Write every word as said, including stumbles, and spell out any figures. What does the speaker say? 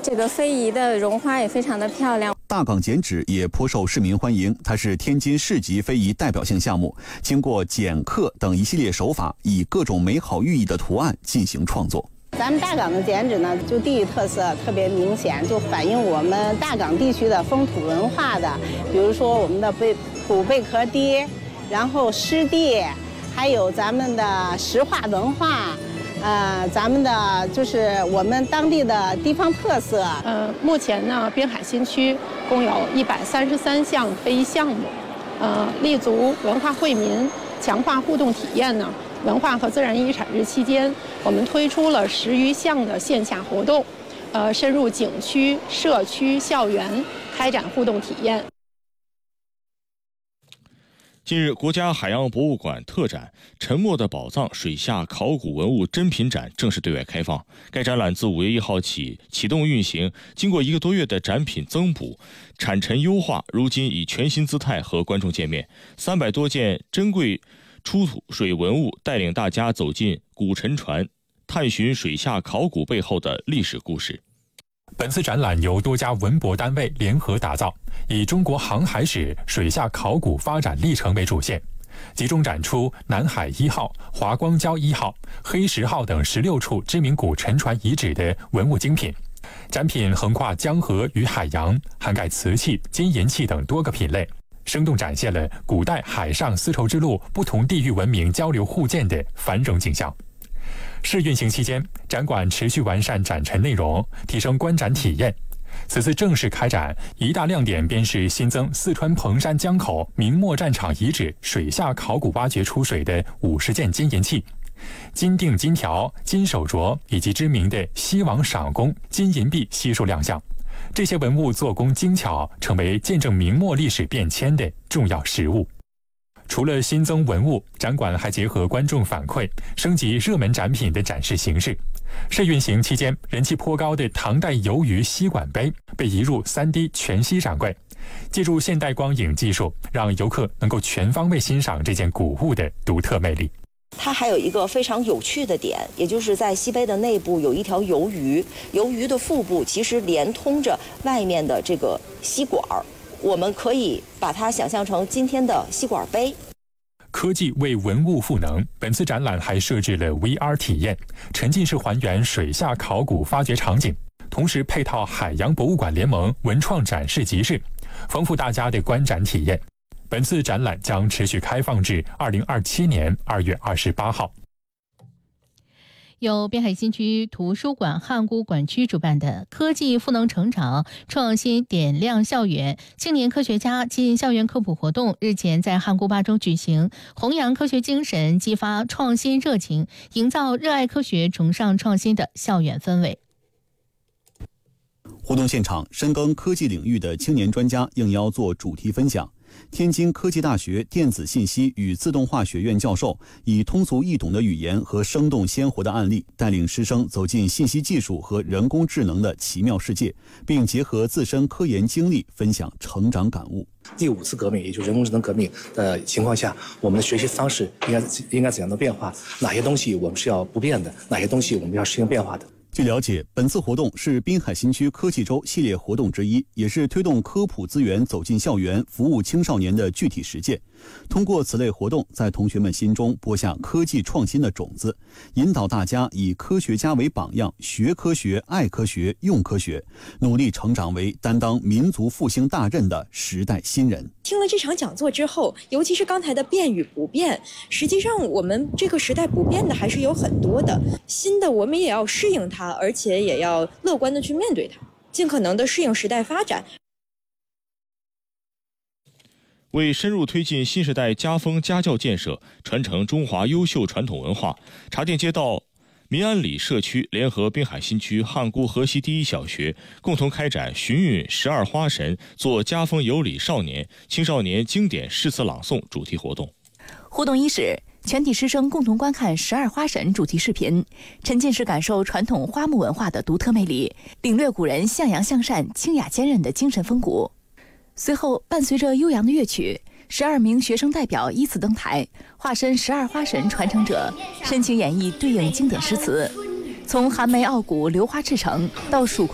这个非遗的绒花也非常的漂亮。 大港剪纸也颇受市民欢迎，它是天津市级非遗代表性项目，经过剪刻等一系列手法，以各种美好寓意的图案进行创作。 咱们大港的剪纸呢，就地域特色特别明显，就反映我们大港地区的风土文化的，比如说我们的贝土贝壳滴，然后湿地，还有咱们的石化文化。呃，咱们的就是我们当地的地方特色。 呃，目前呢，滨海新区共有一百三十三项非遗项目，呃，立足文化惠民，强化互动体验呢。文化和自然遗产日期间，我们推出了十余项的线下活动，呃，深入景区、社区、校园，开展互动体验。 近日，国家海洋博物馆特展《沉没的宝藏：水下考古文物珍品展》正式对外开放。该展览自五月一号起启动运行，经过一个多月的展品增补、产陈优化，如今以全新姿态和观众见面。三百多件珍贵出土水文物带领大家走进古沉船，探寻水下考古背后的历史故事。 本次展览由多家文博单位联合打造，以中国航海史、水下考古发展历程为主线，集中展出南海一号、华光礁一号、黑石号等十六处知名古沉船遗址的文物精品。展品横跨江河与海洋，涵盖瓷器、金银器等多个品类，生动展现了古代海上丝绸之路不同地域文明交流互鉴的繁荣景象。试运行期间，展馆持续完善展陈内容，提升观展体验。此次正式开展，一大亮点便是新增四川彭山江口明末战场遗址水下考古挖掘出水的五十件金银器、金锭、金条、金手镯以及知名的西王赏功金银币悉数亮相。这些文物做工精巧，成为见证明末历史变迁的重要实物。除了新增文物，展馆还结合观众反馈，升级热门展品的展示形式。试运行期间，人气颇高的唐代鱿鱼吸管杯被移入 三 D 全息展柜，借助现代光影技术，让游客能够全方位欣赏这件古物的独特魅力。 它还有一个非常有趣的点，也就是在吸杯的内部有一条鱿鱼，鱿鱼的腹部其实连通着外面的这个吸管，我们可以把它想象成今天的吸管杯。 科技为文物赋能，本次展览还设置了 V R 体验，沉浸式还原水下考古发掘场景，同时配套海洋博物馆联盟文创展示集市，丰富大家的观展体验。本次展览将持续开放至二零二七年二月二十八号。 由滨海新区图书馆汉沽馆区主办的科技赋能成长创新点亮校园青年科学家进校园科普活动日前在汉沽八中举行，弘扬科学精神，激发创新热情，营造热爱科学、崇尚创新的校园氛围。 活动现场，深耕科技领域的青年专家应邀做主题分享。天津科技大学电子信息与自动化学院教授以通俗易懂的语言和生动鲜活的案例，带领师生走进信息技术和人工智能的奇妙世界，并结合自身科研经历分享成长感悟。 第五次革命，也就是人工智能革命的情况下，我们的学习方式应该应该怎样的变化？哪些东西我们是要不变的？哪些东西我们要实行变化的？ 据了解，本次活动是滨海新区科技周系列活动之一，也是推动科普资源走进校园、服务青少年的具体实践。通过此类活动，在同学们心中播下科技创新的种子，引导大家以科学家为榜样，学科学、爱科学、用科学，努力成长为担当民族复兴大任的时代新人。 听了这场讲座之后，尤其是刚才的变与不变，实际上我们这个时代不变的还是有很多的，新的我们也要适应它，而且也要乐观的去面对它，尽可能的适应时代发展。 为深入推进新时代家风家教建设，传承中华优秀传统文化，茶店街道民安里社区联合滨海新区汉沽河西第一小学共同开展寻韵十二花神做家风有礼少年青少年经典诗词朗诵主题活动。 活动伊始，全体师生共同观看十二花神主题视频，沉浸式感受传统花木文化的独特魅力，领略古人向阳向善、清雅坚韧的精神风骨。随后，伴随着悠扬的乐曲，十二名学生代表依次登台，化身十二花神传承者，深情演绎对应经典诗词，从寒梅傲骨、榴花赤诚到蜀